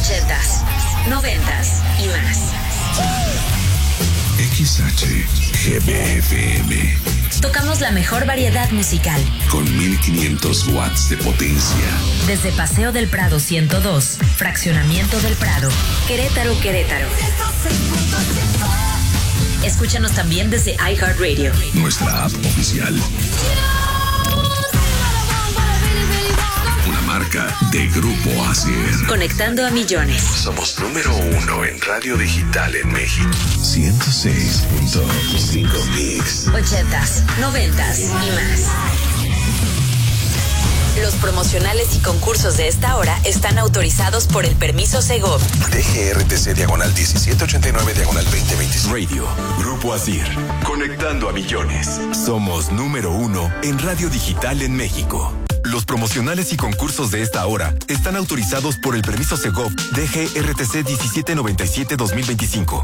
80s, 90s y más. XHGBFM. Tocamos la mejor variedad musical. Con 1500 watts de potencia. Desde Paseo del Prado 102, Fraccionamiento del Prado, Querétaro, Querétaro. Escúchanos también desde iHeartRadio. Nuestra app oficial. Una marca de Grupo Asier. Conectando a millones. Somos número 1 en radio digital en México. 106.5 Mix. 80s, 90s y más. Los promocionales y concursos de esta hora están autorizados por el permiso Segov. DGRTC /1789/2026. Radio, Grupo Asier. Conectando a millones. Somos número 1 en radio digital en México. Los promocionales y concursos de esta hora están autorizados por el permiso Segov DGRTC 1797-2025.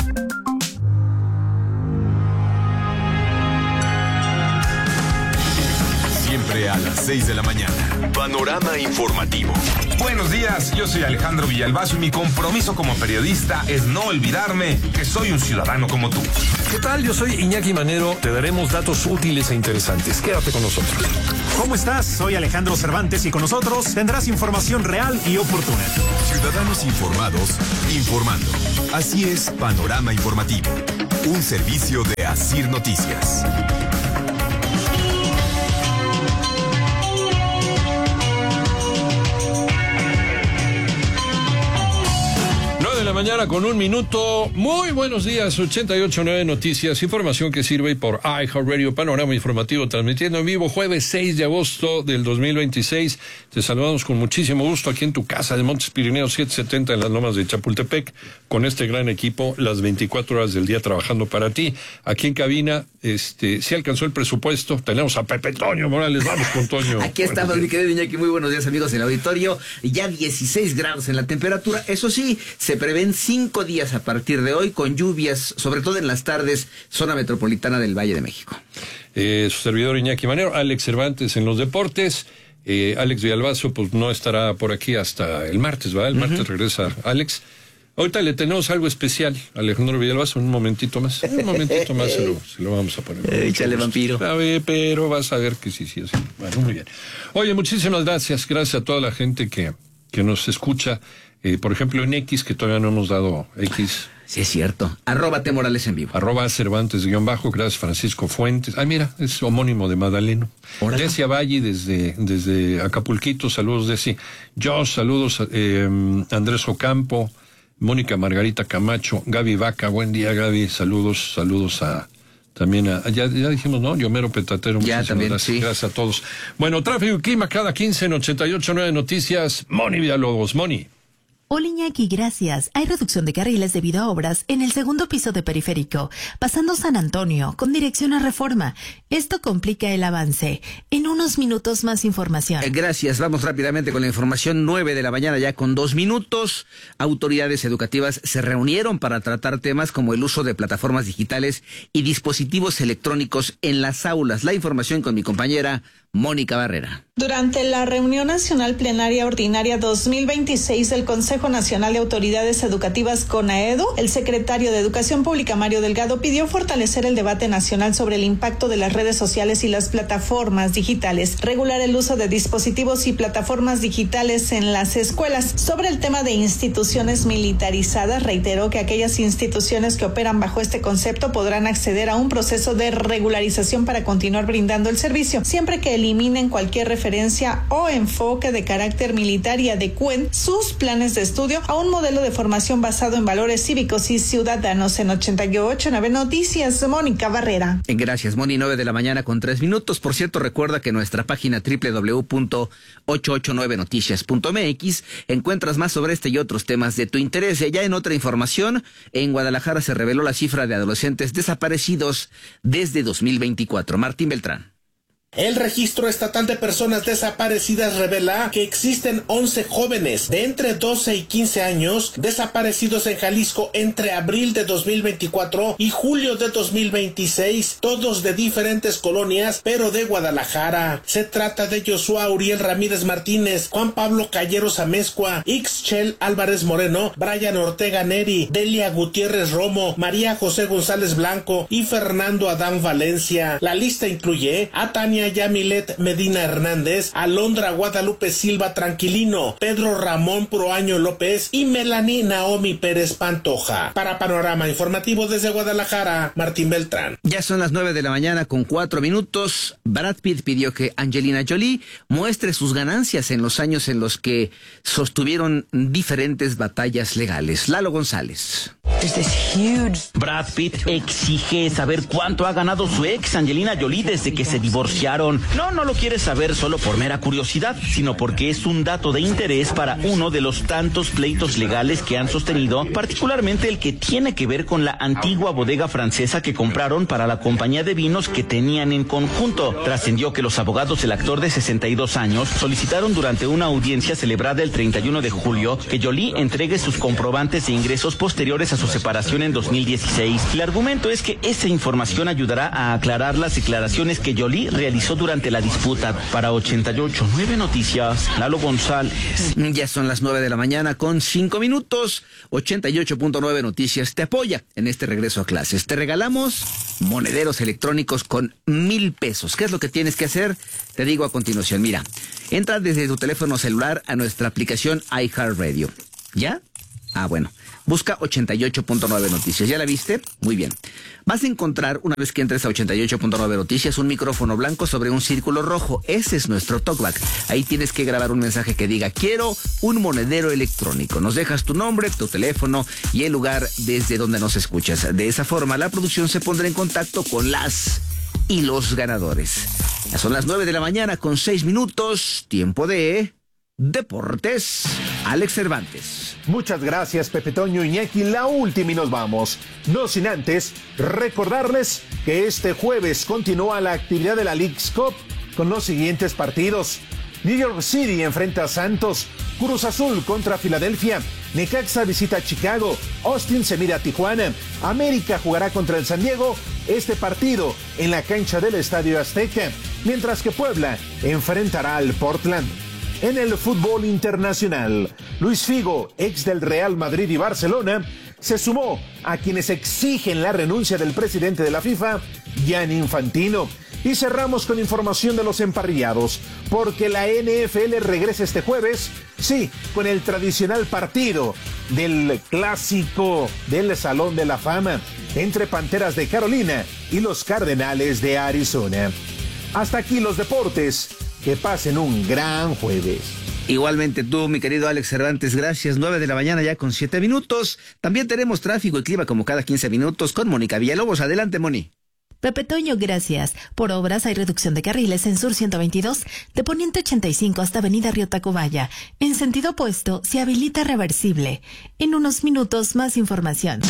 Siempre a las 6 de la mañana. Panorama informativo. Buenos días, yo soy Alejandro Villalbazo y mi compromiso como periodista es no olvidarme que soy un ciudadano como tú. ¿Qué tal? Yo soy Iñaki Manero. Te daremos datos útiles e interesantes. Quédate con nosotros. ¿Cómo estás? Soy Alejandro Cervantes y con nosotros tendrás información real y oportuna. Ciudadanos informados, informando. Así es Panorama Informativo. Un servicio de Asir Noticias. 9:01 a.m. Muy buenos días, 88.9 Noticias, información que sirve por iHeartRadio, Panorama Informativo, transmitiendo en vivo jueves 6 de agosto del 2026. Te saludamos con muchísimo gusto aquí en tu casa de Montes Pirineos 770 en las Lomas de Chapultepec, con este gran equipo, las 24 horas del día trabajando para ti. Aquí en cabina, se alcanzó el presupuesto, tenemos a Pepe Toño Morales, vamos con Toño. Aquí estamos, mi querido Iñaki, muy buenos días amigos del auditorio, ya 16 grados en la temperatura, eso sí, se prevén 5 días a partir de hoy con lluvias, sobre todo en las tardes, zona metropolitana del Valle de México. Su servidor Iñaki Manero, Alex Cervantes en los deportes, Alex Villalbazo pues no estará por aquí hasta el martes, ¿verdad? El martes regresa Alex. Ahorita le tenemos algo especial a Alejandro Villalbazo, un momentito más se lo vamos a poner. Échale, vampiro. Pero vas a ver que sí. Bueno, muy bien. Oye, muchísimas gracias a toda la gente que nos escucha. Por ejemplo, en X, que todavía no hemos dado X. Sí, es cierto. @T Morales en vivo. @Cervantes _, gracias Francisco Fuentes. Ay, mira, es homónimo de Madaleno. Decia Valle desde Acapulquito, saludos Deci. Josh, saludos Andrés Ocampo, Mónica Margarita Camacho, Gaby Vaca, buen día Gaby, saludos también ya dijimos, ¿no? Yomero Petatero, ya también, gracias, sí. Gracias a todos. Bueno, tráfico y clima cada 15 en 88.9 Noticias. Moni Villalobos, Moni. Hola Iñaki, gracias. Hay reducción de carriles debido a obras en el segundo piso de Periférico, pasando San Antonio, con dirección a Reforma. Esto complica el avance. En unos minutos más información. Gracias, vamos rápidamente con la información. 9 de la mañana ya con 2 minutos. Autoridades educativas se reunieron para tratar temas como el uso de plataformas digitales y dispositivos electrónicos en las aulas. La información con mi compañera Mónica Barrera. Durante la reunión nacional plenaria ordinaria 2026 del Consejo Nacional de Autoridades Educativas CONAEDU, el secretario de Educación Pública Mario Delgado pidió fortalecer el debate nacional sobre el impacto de las redes sociales y las plataformas digitales, regular el uso de dispositivos y plataformas digitales en las escuelas. Sobre el tema de instituciones militarizadas, reiteró que aquellas instituciones que operan bajo este concepto podrán acceder a un proceso de regularización para continuar brindando el servicio, siempre que eliminen cualquier referencia o enfoque de carácter militar y adecúen sus planes de estudio a un modelo de formación basado en valores cívicos y ciudadanos. En 88.9 Noticias, Mónica Barrera. Gracias, Moni. 9 de la mañana con 3 minutos. Por cierto, recuerda que en nuestra página www.889noticias.mx encuentras más sobre este y otros temas de tu interés. Y ya en otra información, en Guadalajara se reveló la cifra de adolescentes desaparecidos desde 2024. Martín Beltrán. El Registro Estatal de Personas Desaparecidas revela que existen 11 jóvenes de entre 12 y 15 años desaparecidos en Jalisco entre abril de 2024 y julio de 2026, todos de diferentes colonias, pero de Guadalajara. Se trata de Joshua Uriel Ramírez Martínez, Juan Pablo Calleros Amezcua, Ixchel Álvarez Moreno, Brian Ortega Neri, Delia Gutiérrez Romo, María José González Blanco y Fernando Adán Valencia. La lista incluye a Tania Yamilet Medina Hernández, Alondra Guadalupe Silva Tranquilino, Pedro Ramón Proaño López y Melanie Naomi Pérez Pantoja. Para Panorama Informativo desde Guadalajara, Martín Beltrán. Ya son las 9:04 a.m. Brad Pitt pidió que Angelina Jolie muestre sus ganancias en los años en los que sostuvieron diferentes batallas legales. Lalo González. Brad Pitt exige saber cuánto ha ganado su ex Angelina Jolie desde que se divorciaron. No lo quiere saber solo por mera curiosidad, sino porque es un dato de interés para uno de los tantos pleitos legales que han sostenido, particularmente el que tiene que ver con la antigua bodega francesa que compraron para la compañía de vinos que tenían en conjunto. Trascendió que los abogados del actor de 62 años solicitaron durante una audiencia celebrada el 31 de julio que Jolie entregue sus comprobantes de ingresos posteriores a su separación en 2016. El argumento es que esa información ayudará a aclarar las declaraciones que Jolie realizó durante la disputa. Para 88.9 Noticias, Lalo González. Ya son las 9:05 a.m. 88.9 Noticias te apoya en este regreso a clases. Te regalamos monederos electrónicos con 1,000 pesos. ¿Qué es lo que tienes que hacer? Te digo a continuación. Mira, entra desde tu teléfono celular a nuestra aplicación iHeartRadio. ¿Ya? Bueno. Busca 88.9 Noticias. ¿Ya la viste? Muy bien. Vas a encontrar, una vez que entres a 88.9 Noticias, un micrófono blanco sobre un círculo rojo. Ese es nuestro talkback. Ahí tienes que grabar un mensaje que diga: quiero un monedero electrónico. Nos dejas tu nombre, tu teléfono y el lugar desde donde nos escuchas. De esa forma, la producción se pondrá en contacto con las y los ganadores. Ya son las 9:06 a.m. Tiempo de Deportes. Alex Cervantes. Muchas gracias, Pepe Toño, Iñaki. La última y nos vamos. No sin antes recordarles que este jueves continúa la actividad de la Leagues Cup con los siguientes partidos. New York City enfrenta a Santos, Cruz Azul contra Filadelfia, Necaxa visita a Chicago, Austin se mide a Tijuana, América jugará contra el San Diego, este partido en la cancha del Estadio Azteca, mientras que Puebla enfrentará al Portland. En el fútbol internacional, Luis Figo, ex del Real Madrid y Barcelona, se sumó a quienes exigen la renuncia del presidente de la FIFA, Gianni Infantino. Y cerramos con información de los emparrillados, porque la NFL regresa este jueves, sí, con el tradicional partido del clásico del Salón de la Fama entre Panteras de Carolina y los Cardenales de Arizona. Hasta aquí los deportes. Que pasen un gran jueves. Igualmente tú, mi querido Alex Cervantes, gracias. 9:07 ya con 7 minutos. También tenemos tráfico y clima como cada 15 minutos con Mónica Villalobos. Adelante, Moni. Pepe Toño, gracias. Por obras hay reducción de carriles en Sur 122, de Poniente 85 hasta Avenida Río Tacubaya. En sentido opuesto, se habilita reversible. En unos minutos, más información.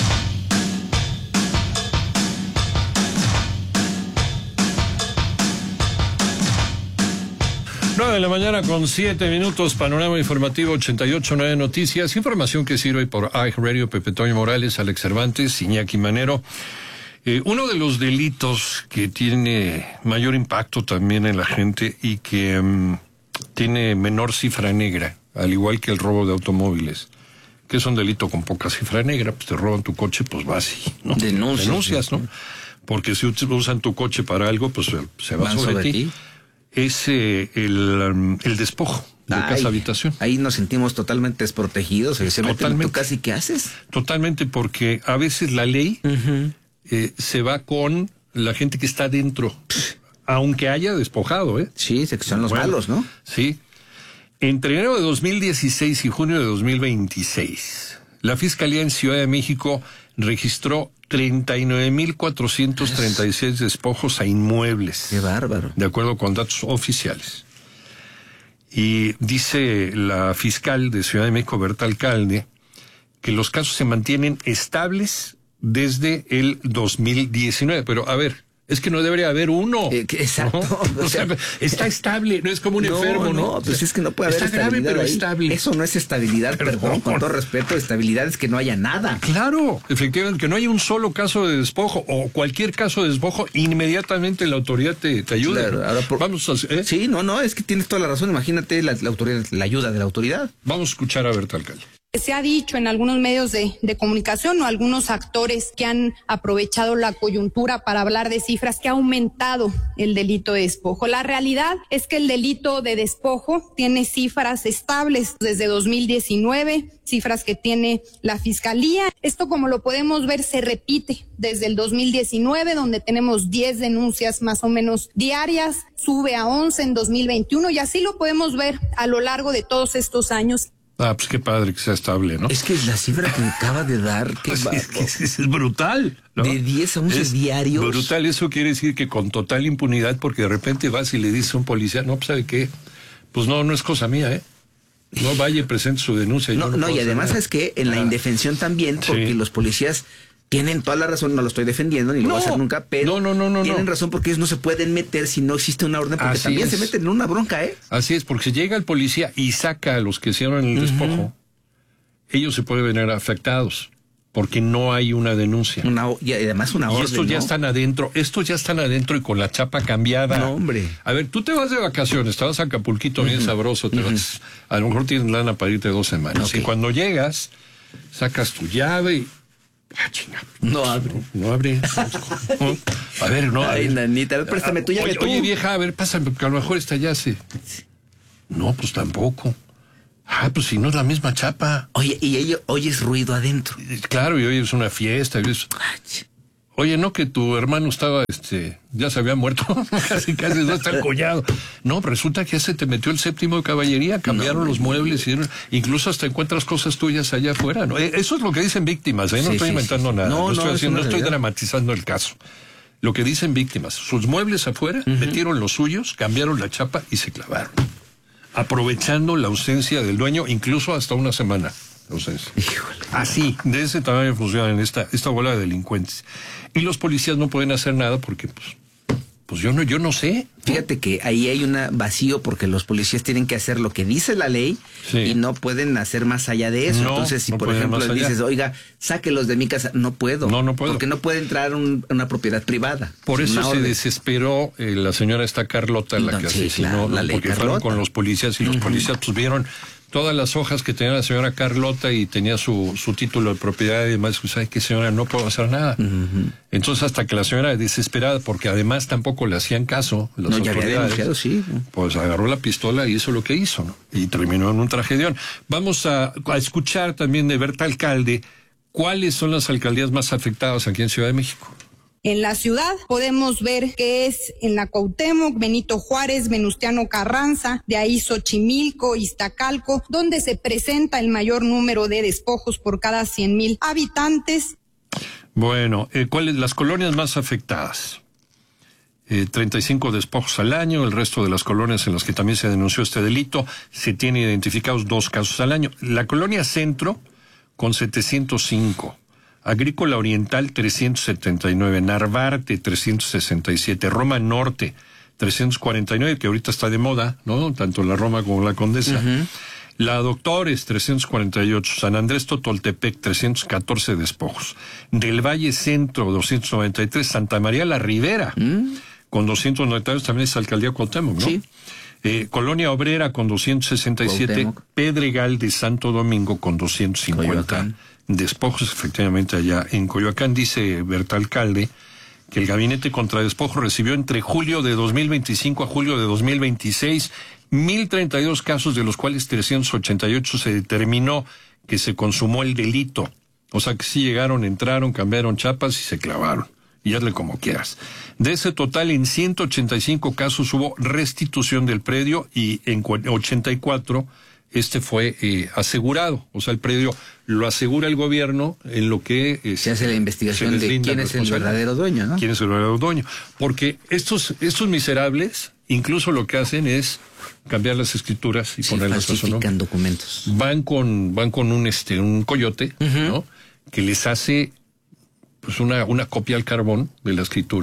9:07 con 7 minutos, panorama informativo 88.9 Noticias, información que sirve por iHeartRadio, Pepe Toño Morales, Alex Cervantes, Iñaki Manero. Uno de los delitos que tiene mayor impacto también en la gente y que tiene menor cifra negra, al igual que el robo de automóviles, que es un delito con poca cifra negra, pues te roban tu coche, pues vas y ¿no? Denuncias, ¿no? Porque si usan tu coche para algo, pues se va sobre ti. Es el despojo de casa habitación. Ahí nos sentimos totalmente desprotegidos. Se meten en tu casa y ¿qué haces? Totalmente, porque a veces la ley se va con la gente que está dentro, aunque haya despojado, Sí, que son los malos, ¿no? Sí. Entre enero de 2016 y junio de 2026, la Fiscalía en Ciudad de México registró 39,436 despojos a inmuebles. ¡Qué bárbaro! De acuerdo con datos oficiales. Y dice la fiscal de Ciudad de México, Berta Alcalde, que los casos se mantienen estables desde el 2019. Pero, a ver, Es que no debería haber uno. Exacto. ¿No? O sea, está estable, no es como un enfermo, ¿no? No, pues es que no puede haber estabilidad grave, pero ahí. Estable. Eso no es estabilidad, perdón, con todo respeto, estabilidad es que no haya nada. Claro, efectivamente, que no haya un solo caso de despojo o cualquier caso de despojo, inmediatamente la autoridad te ayuda. Claro, ahora vamos a, Sí, no, es que tienes toda la razón, imagínate la autoridad, la ayuda de la autoridad. Vamos a escuchar a Berta Alcalde. Se ha dicho en algunos medios de comunicación o algunos actores que han aprovechado la coyuntura para hablar de cifras que ha aumentado el delito de despojo. La realidad es que el delito de despojo tiene cifras estables desde 2019, cifras que tiene la Fiscalía. Esto, como lo podemos ver, se repite desde el 2019, donde tenemos 10 denuncias más o menos diarias, sube a 11 en 2021 y así lo podemos ver a lo largo de todos estos años. Pues qué padre que sea estable, ¿no? Es que la cifra que me acaba de dar, es brutal, ¿no? De 10 a 11 diarios. Brutal, eso quiere decir que con total impunidad, porque de repente vas y le dices a un policía, no, pues ¿sabe qué? Pues no es cosa mía, ¿eh? No vaya y presente su denuncia. No, y además es que en la indefensión también, porque los policías tienen toda la razón, no lo estoy defendiendo, ni lo voy a hacer nunca, pero tienen razón porque ellos no se pueden meter si no existe una orden, porque también se meten en una bronca, ¿eh? Así es, porque si llega el policía y saca a los que hicieron el despojo, ellos se pueden ver afectados, porque no hay una denuncia. Y además una orden, estos ya están adentro, y con la chapa cambiada. No, hombre. A ver, tú te vas de vacaciones, te vas a Acapulquito, bien sabroso, te vas, a lo mejor tienes lana para irte 2 semanas. Okay. Y cuando llegas, sacas tu llave y chinga. No abre. A ver, no. Ay, nanita, préstame tu llave. Oye, vieja, a ver, pásame, porque a lo mejor esta ya se. No, pues tampoco. Pues si no es la misma chapa. Oye, y oyes ruido adentro. Claro, y oyes una fiesta. Oye, ¿no que tu hermano estaba, ya se había muerto? casi no está el collado. No, resulta que se te metió el 7º de caballería, cambiaron los muebles, incluso hasta encuentras cosas tuyas allá afuera, ¿no? Eso es lo que dicen víctimas, ¿eh? No estoy inventando nada, no estoy dramatizando el caso. Lo que dicen víctimas, sus muebles afuera, metieron los suyos, cambiaron la chapa y se clavaron. Aprovechando la ausencia del dueño, incluso hasta una semana. Así, de ese tamaño funcionan esta bola de delincuentes. Y los policías no pueden hacer nada porque, pues yo no sé. Fíjate que ahí hay un vacío porque los policías tienen que hacer lo que dice la ley y no pueden hacer más allá de eso. Entonces, si por ejemplo dices, oiga, sáquelos de mi casa, no puedo. No puedo. Porque no puede entrar una propiedad privada. Por eso se desesperó la señora Carlota, la que asesinó, porque fueron con los policías y los policías pues vieron todas las hojas que tenía la señora Carlota y tenía su título de propiedad y demás. ¿Sabes qué, señora? No puedo hacer nada. Entonces, hasta que la señora, desesperada, porque además tampoco le hacían caso las autoridades, pues agarró la pistola y hizo lo que hizo, ¿no? Y terminó en un tragedión. Vamos a escuchar también de Berta Alcalde cuáles son las alcaldías más afectadas aquí en Ciudad de México. En la ciudad podemos ver que es en la Cuauhtémoc, Benito Juárez, Venustiano Carranza, de ahí Xochimilco, Iztacalco, donde se presenta el mayor número de despojos por cada 100,000 habitantes. Bueno, ¿cuáles las colonias más afectadas? 35 despojos al año, el resto de las colonias en las que también se denunció este delito, se tienen identificados 2 casos al año. La colonia Centro, con 705. Agrícola Oriental 379, Narvarte 367, Roma Norte 349, que ahorita está de moda, ¿no? Tanto la Roma como la Condesa. La Doctores 348, San Andrés Totoltepec 314 despojos. Del Valle Centro 293, Santa María la Ribera con 292, también es Alcaldía Cuauhtémoc, ¿no? Sí. Colonia Obrera con 267, Cuauhtémoc. Pedregal de Santo Domingo con 250. Coyoacán. Despojos, efectivamente, allá en Coyoacán. Dice Berta Alcalde que el Gabinete contra Despojo recibió entre julio de 2025 a julio de 2026 1,032 casos, de los cuales 388 se determinó que se consumó el delito. O sea que sí llegaron, entraron, cambiaron chapas y se clavaron. Y hazle como quieras. De ese total, en 185 casos hubo restitución del predio y en 84 fue asegurado. O sea, el predio lo asegura el gobierno en lo que se hace la investigación de quién es el verdadero dueño, ¿no? ¿Quién es el verdadero dueño? Porque estos miserables, incluso lo que hacen es cambiar las escrituras y ponerlas a su nombre. Falsifican documentos. Van con un coyote, ¿no? Que les hace pues una copia al carbón de la escritura,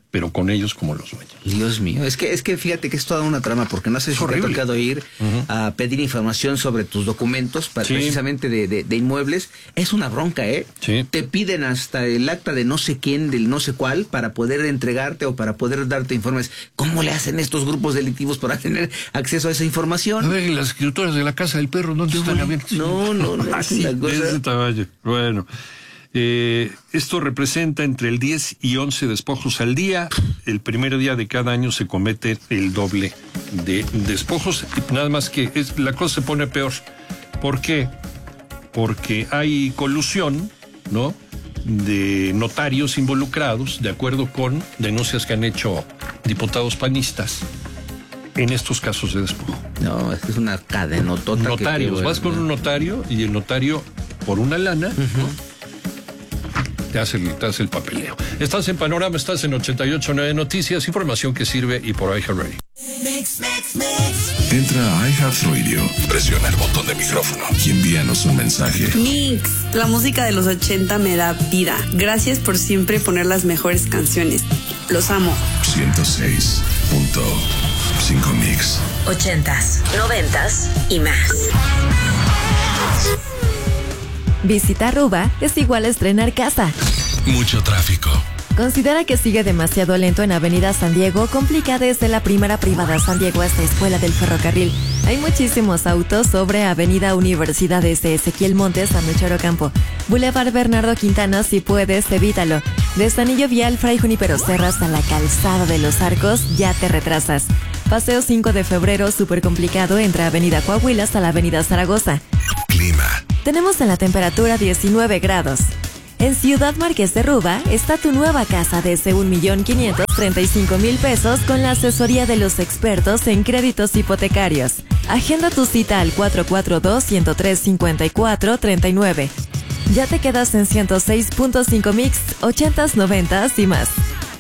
pero con ellos como los dueños. Dios mío, es que fíjate que es toda una trama, porque no sé si te ha tocado ir a pedir información sobre tus documentos, precisamente de inmuebles. Es una bronca, ¿eh? Sí. Te piden hasta el acta de no sé quién, del no sé cuál, para poder entregarte o para poder darte informes. ¿Cómo le hacen estos grupos delictivos para tener acceso a esa información? A ver, las escrituras de la Casa del Perro, ¿dónde están abiertas? No, es una cosa... De ese tamaño. Bueno... esto representa entre el 10 y 11 despojos al día. El primer día de cada año se comete el doble de despojos. Y nada más que la cosa se pone peor. ¿Por qué? Porque hay colusión, ¿no?, de notarios involucrados, de acuerdo con denuncias que han hecho diputados panistas en estos casos de despojo. No, es una cadenotota. Notarios, vas con un notario y el notario, por una lana, ¿no?, te hace el papeleo. Estás en Panorama, estás en 88.9 Noticias, información que sirve y por iHeartRadio. Entra a iHeartRadio, presiona el botón de micrófono y envíanos un mensaje. Mix, la música de los 80 me da vida. Gracias por siempre poner las mejores canciones. Los amo. 106.5 Mix. 80s, 90s y más. Visitar Ruba es igual a estrenar casa. Mucho tráfico. Considera que sigue demasiado lento en Avenida San Diego, complica desde la primera privada San Diego hasta Escuela del Ferrocarril. Hay muchísimos autos sobre Avenida Universidades de Ezequiel Montes a Mechero Campo. Boulevard Bernardo Quintana, si puedes, evítalo. Desde Anillo Vial Fray Junípero Serra hasta la Calzada de los Arcos, ya te retrasas. Paseo 5 de febrero, súper complicado entre Avenida Coahuila hasta la Avenida Zaragoza. Clima. Tenemos en la temperatura 19 grados. En Ciudad Marqués de Ruba está tu nueva casa desde 1,535,000 pesos con la asesoría de los expertos en créditos hipotecarios. Agenda tu cita al 442-103-5439. Ya te quedas en 106.5 Mix, 80s, 90s y más.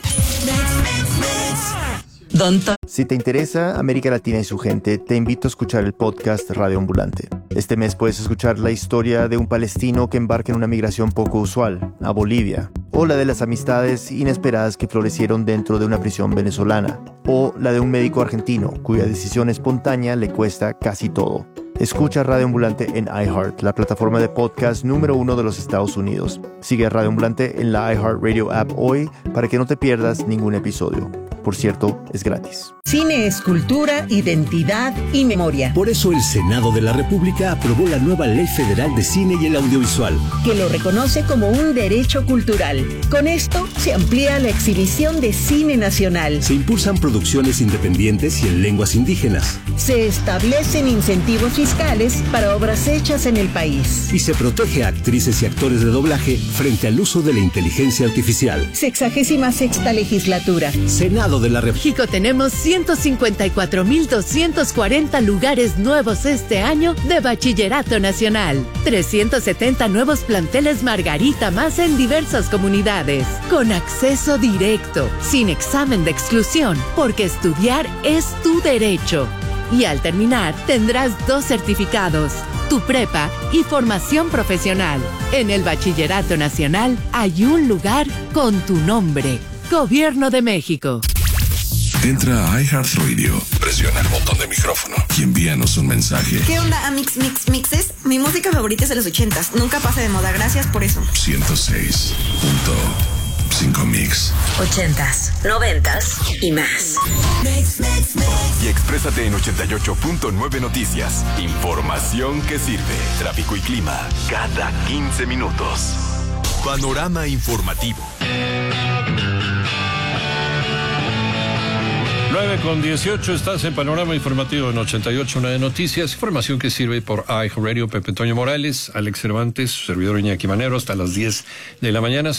Si te interesa América Latina y su gente, te invito a escuchar el podcast Radio Ambulante. Este mes puedes escuchar la historia de un palestino que embarca en una migración poco usual, a Bolivia, o la de las amistades inesperadas que florecieron dentro de una prisión venezolana, o la de un médico argentino cuya decisión espontánea le cuesta casi todo. Escucha Radio Ambulante en iHeart, la plataforma de podcast número 1 de los Estados Unidos. Sigue a Radio Ambulante en la iHeartRadio app hoy para que no te pierdas ningún episodio. Por cierto, es gratis. Cine es cultura, identidad y memoria. Por eso el Senado de la República aprobó la nueva Ley Federal de Cine y el Audiovisual, que lo reconoce como un derecho cultural. Con esto se amplía la exhibición de cine nacional. Se impulsan producciones independientes y en lenguas indígenas. Se establecen incentivos fiscales para obras hechas en el país. Y se protege a actrices y actores de doblaje frente al uso de la inteligencia artificial. 66ª legislatura. Senado de la México. Tenemos 154,240 lugares nuevos este año de Bachillerato Nacional. 370 nuevos planteles Margarita más en diversas comunidades. Con acceso directo, sin examen de exclusión, porque estudiar es tu derecho. Y al terminar, tendrás 2 certificados, tu prepa y formación profesional. En el Bachillerato Nacional hay un lugar con tu nombre. Gobierno de México. Entra a iHeartRadio, presiona el botón de micrófono y envíanos un mensaje. ¿Qué onda, Mixes? Mi música favorita es de los 80s. Nunca pasa de moda. Gracias por eso. 106.5 Mix. 80s, 90s y más. Y exprésate en 88.9 Noticias. Información que sirve. Tráfico y clima cada 15 minutos. Panorama informativo. 9:18, estás en Panorama Informativo en 88.9 Noticias, información que sirve por iHeartRadio. Pepe Toño Morales, Alex Cervantes, su servidor Iñaki Manero, hasta las 10 de la mañana,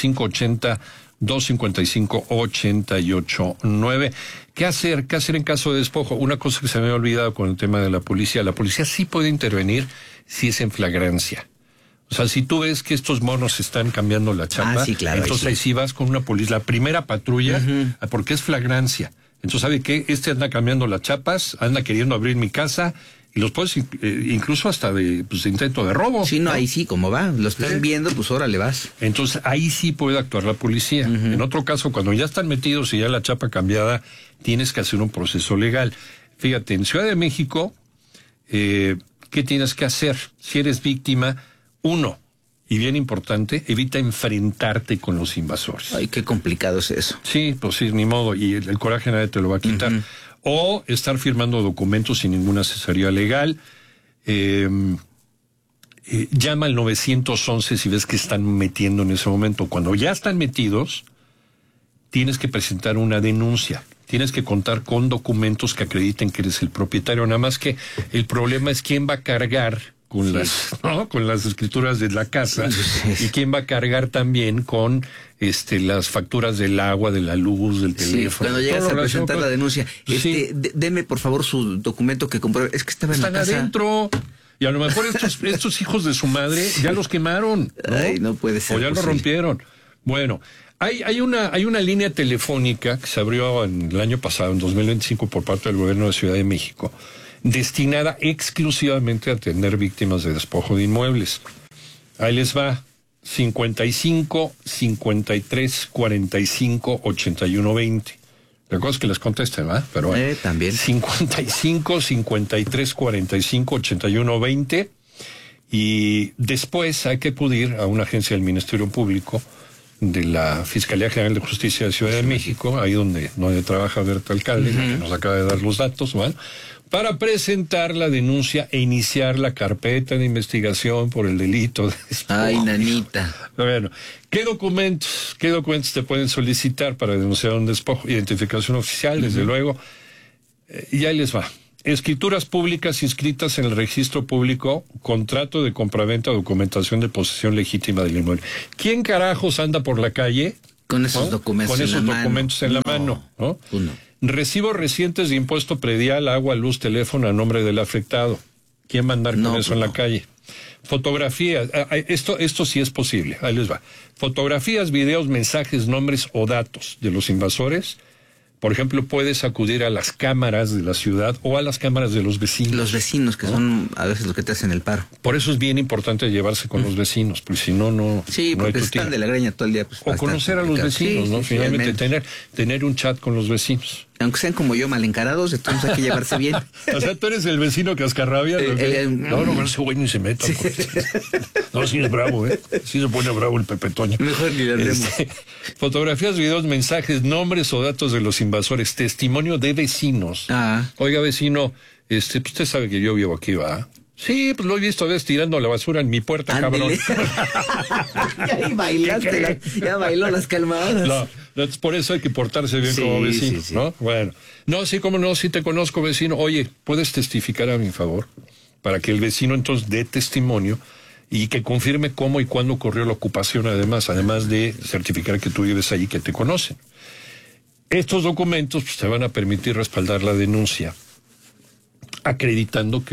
5580-255-88.9. ¿Qué hacer en caso de despojo? Una cosa que se me había olvidado con el tema de la policía sí puede intervenir si es en flagrancia. O sea, si tú ves que estos monos están cambiando la chapa, sí, claro, entonces ahí sí vas con una policía, la primera patrulla, porque es flagrancia. Entonces, ¿sabe qué? Anda cambiando las chapas, anda queriendo abrir mi casa, Y los puedes incluso hasta de intento de robo. Sí, no, ahí sí, como va, lo están viendo, pues órale vas. Entonces ahí sí puede actuar la policía. En otro caso, cuando ya están metidos y ya la chapa cambiada, tienes que hacer un proceso legal. Fíjate, en Ciudad de México, ¿qué tienes que hacer? Si eres víctima, uno, y bien importante, evita enfrentarte con los invasores. Ay, qué complicado es eso. Sí, pues sí, ni modo, y el coraje nadie te lo va a quitar. O estar firmando documentos sin ninguna asesoría legal. Llama al 911 si ves que están metiendo en ese momento. Cuando ya están metidos, tienes que presentar una denuncia. Tienes que contar con documentos que acrediten que eres el propietario. Nada más que el problema es quién va a cargar con con las escrituras de la casa y quién va a cargar también con las facturas del agua, de la luz, del teléfono. Cuando llegas a presentar la denuncia, deme por favor su documento que compruebe. Es que estaba en la casa. Están adentro. Y a lo mejor estos hijos de su madre ya los quemaron, ¿no? Ay, no puede ser. O ya los rompieron. Bueno, hay una línea telefónica que se abrió en el año pasado, en 2025, por parte del gobierno de Ciudad de México, destinada exclusivamente a atender víctimas de despojo de inmuebles. Ahí les va: 55 53 45 81 20. La cosa es que les conteste, ¿verdad? Pero bueno, también. 55 53 45 81 20. Y después hay que acudir a una agencia del Ministerio Público, de la Fiscalía General de Justicia de Ciudad de México, ahí donde trabaja Berta Alcalde, que nos acaba de dar los datos, ¿vale?, para presentar la denuncia e iniciar la carpeta de investigación por el delito de despojo. Ay, nanita. Bueno, ¿qué documentos te pueden solicitar para denunciar un despojo? Identificación oficial, desde luego. Y ahí les va: escrituras públicas inscritas en el registro público, contrato de compraventa, documentación de posesión legítima del inmueble. ¿Quién carajos anda por la calle con esos documentos en la mano? ¿No? Uno. Recibos recientes de impuesto predial, agua, luz, teléfono a nombre del afectado. ¿Quién va a andar con eso en la calle? Fotografías, esto sí es posible, ahí les va. Fotografías, videos, mensajes, nombres o datos de los invasores. Por ejemplo, puedes acudir a las cámaras de la ciudad o a las cámaras de los vecinos. Los vecinos, que son a veces los que te hacen el paro. Por eso es bien importante llevarse con los vecinos, porque si no, sí, porque están de la greña todo el día. Pues, o conocer a los vecinos, ¿no? Finalmente, tener un chat con los vecinos. Aunque sean como yo, mal encarados, entonces hay que llevarse bien. O sea, tú eres el vecino cascarrabia. No, ese güey ni se meta. Sí. No, sí es bravo, ¿eh? Sí se pone bravo el Pepe Toño. Mejor ni le andemos. Fotografías, videos, mensajes, nombres o datos de los invasores, testimonio de vecinos. Oiga, vecino, usted sabe que yo vivo aquí, ¿va? Sí, pues lo he visto a veces tirando la basura en mi puerta, Ándele. cabrón. Ya bailaste, ya bailó las calmadas. No, por eso hay que portarse bien como vecino, ¿no? Bueno, no, sí, cómo no, sí te conozco, vecino. Oye, ¿puedes testificar a mi favor? Para que el vecino entonces dé testimonio y que confirme cómo y cuándo ocurrió la ocupación, además de certificar que tú vives ahí, que te conocen. Estos documentos pues, te van a permitir respaldar la denuncia, acreditando que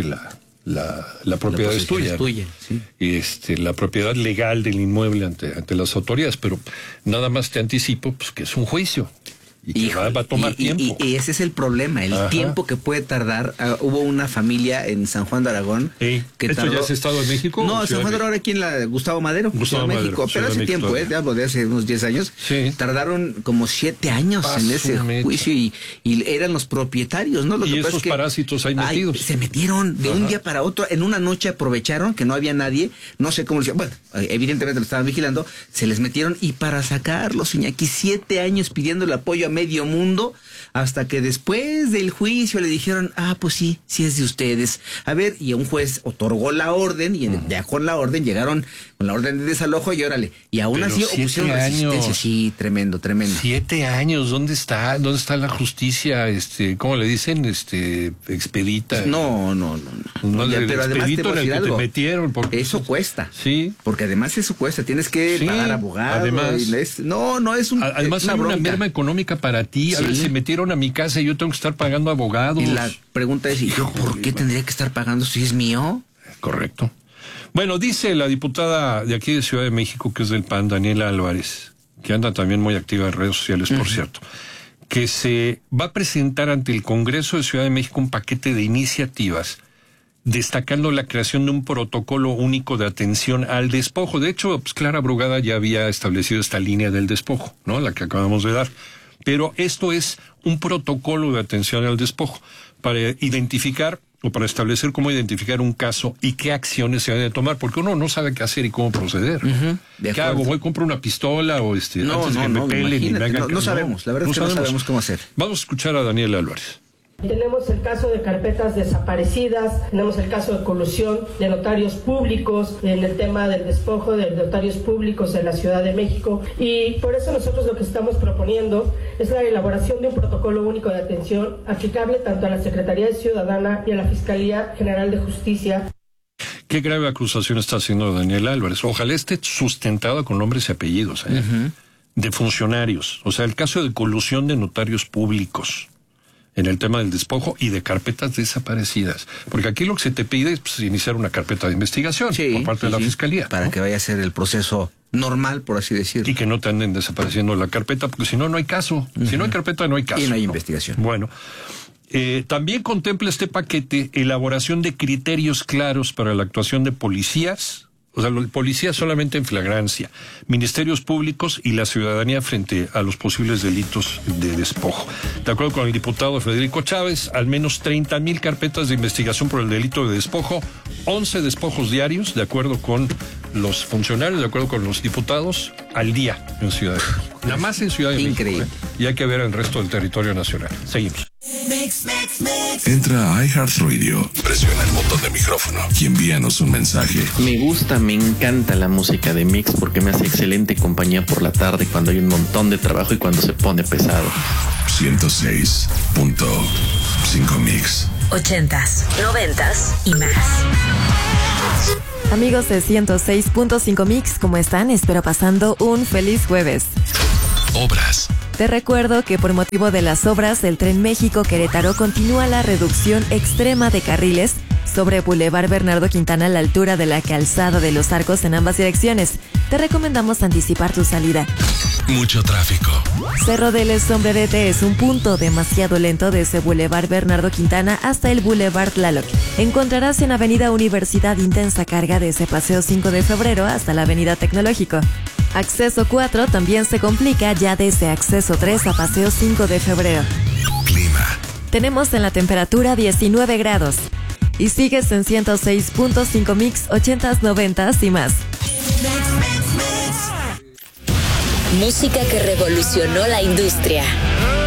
la propiedad es tuya. Sí. Y la propiedad legal del inmueble ante las autoridades, pero nada más te anticipo pues que es un juicio. Y que va a tomar tiempo. Y ese es el problema, el tiempo que puede tardar. Hubo una familia en San Juan de Aragón que ¿Esto tardó... ya es Estado de México? No, San Juan de Aragón aquí en la Gustavo Madero, Ciudad de México. Pero hace tiempo, ya hablo de hace unos 10 años. Sí. Tardaron como 7 años en ese juicio y eran los propietarios, ¿no? Lo que esos pasa es que, parásitos ahí metidos. Se metieron de un día para otro. En una noche aprovecharon que no había nadie. No sé cómo lo hicieron. Bueno, evidentemente lo estaban vigilando. Se les metieron y para sacarlos, Iñaki, 7 años pidiendo el apoyo a medio mundo. Hasta que después del juicio le dijeron, pues sí es de ustedes. A ver, y un juez otorgó la orden y ya con la orden llegaron con la orden de desalojo y órale. Y aún así opusieron resistencia. Sí, tremendo. 7 años, ¿dónde está la justicia? ¿Cómo le dicen? Expedita. No. Pero además te voy a decir algo. Te metieron porque eso cuesta. Sí. Porque además eso cuesta. Tienes que pagar abogado. Además, no es un. Además, hay una merma económica para ti. A ver, se metieron a mi casa y yo tengo que estar pagando abogados. Y la pregunta es, ¿y yo por qué tendría que estar pagando si es mío? Correcto. Bueno, dice la diputada de aquí de Ciudad de México, que es del PAN, Daniela Álvarez, que anda también muy activa en redes sociales, por cierto, que se va a presentar ante el Congreso de Ciudad de México un paquete de iniciativas destacando la creación de un protocolo único de atención al despojo. De hecho, pues Clara Brugada ya había establecido esta línea del despojo, ¿no? La que acabamos de dar. Pero esto es un protocolo de atención al despojo para identificar o para establecer cómo identificar un caso y qué acciones se deben de tomar, porque uno no sabe qué hacer y cómo proceder. ¿Qué hago? ¿Voy, compro una pistola o antes que me pelen y me hagan... No sabemos, la verdad es que no sabemos cómo hacer. Vamos a escuchar a Daniel Álvarez. Tenemos el caso de carpetas desaparecidas, tenemos el caso de colusión de notarios públicos en el tema del despojo de notarios públicos en la Ciudad de México, y por eso nosotros lo que estamos proponiendo es la elaboración de un protocolo único de atención aplicable tanto a la Secretaría de Ciudadana y a la Fiscalía General de Justicia. Qué grave acusación está haciendo Daniel Álvarez. Ojalá esté sustentada con nombres y apellidos, de funcionarios. O sea, el caso de colusión de notarios públicos en el tema del despojo y de carpetas desaparecidas. Porque aquí lo que se te pide es pues, iniciar una carpeta de investigación por parte de la Fiscalía. Para que vaya a ser el proceso normal, por así decirlo. Y que no te anden desapareciendo la carpeta, porque si no, no hay caso. Si no hay carpeta, no hay caso. Y no hay investigación. Bueno, también contempla este paquete elaboración de criterios claros para la actuación de policías, o sea, policías solamente en flagrancia, ministerios públicos y la ciudadanía frente a los posibles delitos de despojo. De acuerdo con el diputado Federico Chávez, al menos 30,000 carpetas de investigación por el delito de despojo, 11 despojos diarios, de acuerdo con los funcionarios, de acuerdo con los diputados, al día en Ciudad de México. Nada más en Ciudad de México. Increíble. Y hay que ver el resto del territorio nacional. Seguimos. Entra a iHeartRadio, presiona el botón de micrófono y envíanos un mensaje. Me gusta, me encanta la música de Mix porque me hace excelente compañía por la tarde cuando hay un montón de trabajo y cuando se pone pesado. 106.5 Mix. 80s, 90s y más. Amigos de 106.5 Mix, ¿cómo están? Espero pasando un feliz jueves. Obras. Te recuerdo que por motivo de las obras, el Tren México-Querétaro continúa la reducción extrema de carriles sobre Boulevard Bernardo Quintana a la altura de la calzada de Los Arcos en ambas direcciones. Te recomendamos anticipar tu salida. Mucho tráfico. Cerro del Sombrerete es un punto demasiado lento desde Boulevard Bernardo Quintana hasta el Boulevard Tlaloc. Encontrarás en Avenida Universidad intensa carga desde Paseo 5 de Febrero hasta la Avenida Tecnológico. Acceso 4 también se complica ya desde Acceso 3 a Paseo 5 de Febrero. Clima. Tenemos en la temperatura 19 grados. Y sigues en 106.5 Mix, 80s, 90s y más. Música que revolucionó la industria.